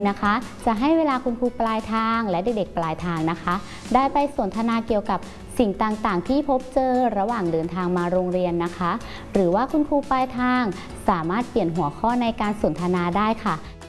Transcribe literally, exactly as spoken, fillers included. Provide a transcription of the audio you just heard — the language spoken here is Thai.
นะคะจะให้เวลาคุณครูปลายทางและเด็กๆปลายทางนะคะได้ไปสนทนาเกี่ยวกับสิ่งต่างๆที่พบเจอระหว่างเดินทางมาโรงเรียนนะคะหรือว่าคุณครูปลายทางสามารถเปลี่ยนหัวข้อในการสนทนาได้ค่ะ